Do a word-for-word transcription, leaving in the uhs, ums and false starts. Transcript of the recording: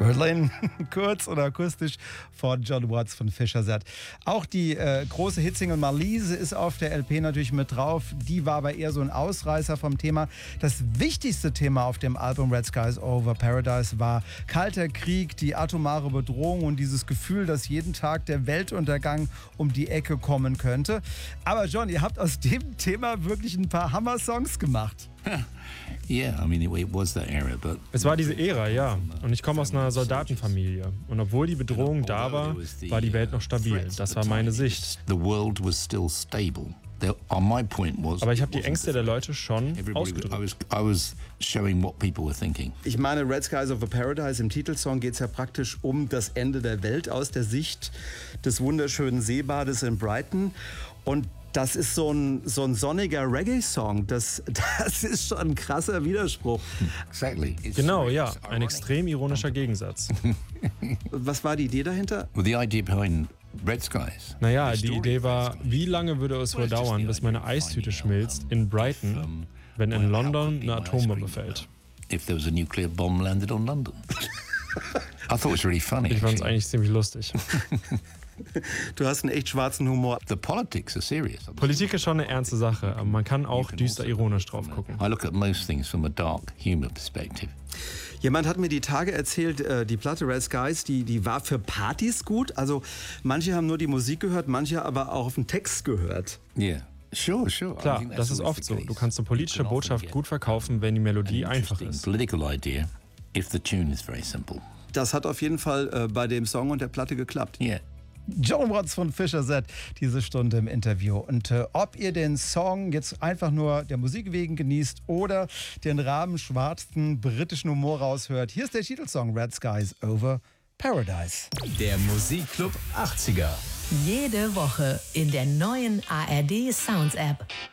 Berlin, kurz oder akustisch von John Watts von Fischer Z. Auch die äh, große Hitsingle Marliese ist auf der L P natürlich mit drauf. Die war aber eher so ein Ausreißer vom Thema. Das wichtigste Thema auf dem Album Red Skies Over Paradise war Kalter Krieg, die atomare Bedrohung und dieses Gefühl, dass jeden Tag der Weltuntergang um die Ecke kommen könnte. Aber John, ihr habt aus dem Thema wirklich ein paar Hammer-Songs gemacht. Yeah, I mean, it was that era, but Es war diese Ära, ja. Und ich komme aus einer Soldatenfamilie. Und obwohl die Bedrohung da war, war die Welt noch stabil. Das war meine Sicht. the world was still stable. The, uh, my point was, Aber ich habe die Ängste der Leute schon everybody, I ausgedrückt. was, I was showing what people were thinking. Ich meine, Red Skies Over Paradise, im Titelsong geht es ja praktisch um das Ende der Welt aus der Sicht des wunderschönen Seebades in Brighton. Und das ist so ein, so ein sonniger Reggae-Song. Das, das ist schon ein krasser Widerspruch. Exactly. It's Genau, it's ja. Ein ironic. extrem ironischer Gegensatz. Was war die Idee dahinter? Well, the idea behind Red Skies. Naja, die Idee war, wie lange würde es wohl dauern, bis meine Eistüte schmilzt in Brighton, wenn in London eine Atombombe fällt. If there was a nuclear bomb landed on London. I thought it was really funny. Ich fand es actually. eigentlich ziemlich lustig. Du hast einen echt schwarzen Humor. The politics are serious. Politik ist schon eine ernste Sache, aber man kann auch düster ironisch drauf gucken. I look at most things from a dark humor perspective. Jemand hat mir die Tage erzählt, äh, die Platte Red Skies, die, die war für Partys gut. Also manche haben nur die Musik gehört, manche aber auch auf den Text gehört. Yeah. Sure, sure. I Klar, think that's das ist always oft the so. case. Du kannst eine politische You can often Botschaft get gut verkaufen, wenn die Melodie an einfach interesting ist. political idea if the tune is very simple. Das hat auf jeden Fall äh, bei dem Song und der Platte geklappt. Yeah. John Watts von Fischer Z, diese Stunde im Interview. Und äh, ob ihr den Song jetzt einfach nur der Musik wegen genießt oder den rabenschwarzen britischen Humor raushört, hier ist der Titelsong Red Skies Over Paradise. Der Musikclub achtziger. Jede Woche in der neuen A R D Sounds App.